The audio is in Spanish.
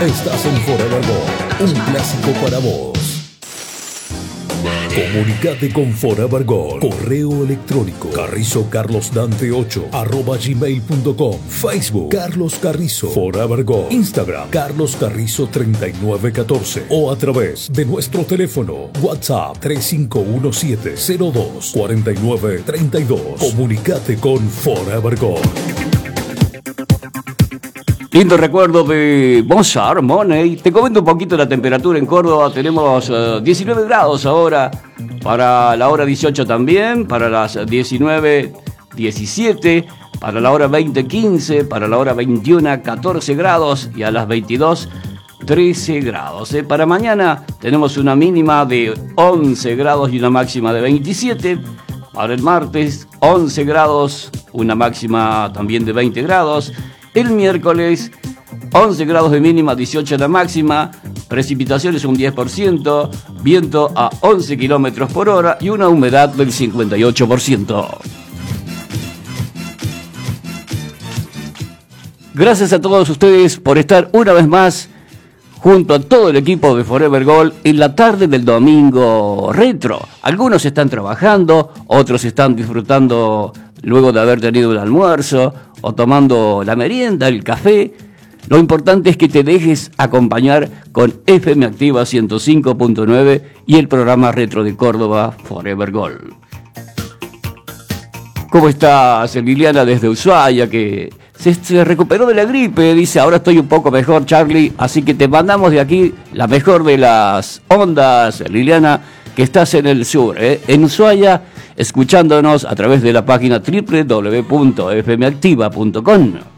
Estás en Forever Gold, un clásico para vos. Comunicate con Forever Gold. Correo electrónico carrizocarlosdante8@gmail.com. Facebook Carlos Carrizo Forever Gold. Instagram Carlos Carrizo 3914 o a través de nuestro teléfono WhatsApp 3517-024932. Comunicate con Forever Gold. Lindo recuerdo de Mozart, Money. Te comento un poquito la temperatura en Córdoba. Tenemos 19 grados ahora, para la hora 18 también, para las 19:17, para la hora 20:15, para la hora 21, 14 grados y a las 22, 13 grados. Para mañana tenemos una mínima de 11 grados y una máxima de 27. Para el martes, 11 grados, una máxima también de 20 grados. El miércoles, 11 grados de mínima, 18 de máxima, precipitaciones un 10%, viento a 11 kilómetros por hora y una humedad del 58%. Gracias a todos ustedes por estar una vez más junto a todo el equipo de Forever Gold en la tarde del domingo retro. Algunos están trabajando, otros están disfrutando luego de haber tenido el almuerzo o tomando la merienda, el café. Lo importante es que te dejes acompañar con FM Activa 105.9 y el programa retro de Córdoba Forever Gold. ¿Cómo estás, Liliana, desde Ushuaia, que se recuperó de la gripe? Dice, ahora estoy un poco mejor, Charlie, así que te mandamos de aquí la mejor de las ondas, Liliana, que estás en el sur, en Ushuaia, escuchándonos a través de la página www.fmactiva.com.